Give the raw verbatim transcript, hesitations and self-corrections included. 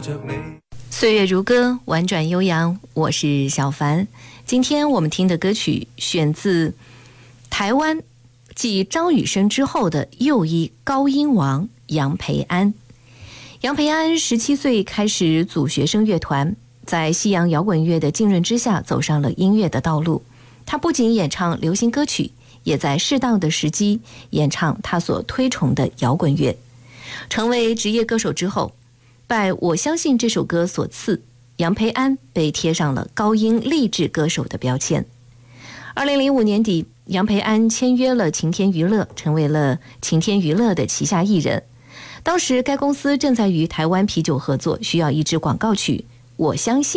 岁月如歌，婉转悠扬，我是小凡。今天我们听的歌曲选自台湾继张雨生之后的又一高音王杨培安。杨培安十七岁开始组学生乐团，在西洋摇滚乐的浸润之下走上了音乐的道路。他不仅演唱流行歌曲，也在适当的时机演唱他所推崇的摇滚乐。成为职业歌手之后，拜《我相信》这首歌所赐，杨培安被贴上了高音励志歌手的标签。二零零五年底，杨培安签约了晴天娱乐，成为了晴天娱乐的旗下艺人。当时该公司正在与台湾啤酒合作，需要一支广告曲《我相信》